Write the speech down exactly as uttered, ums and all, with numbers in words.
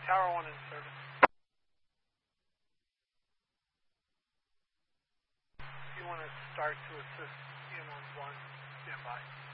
Tower one in service. If you want to start to assist in on one, stand by.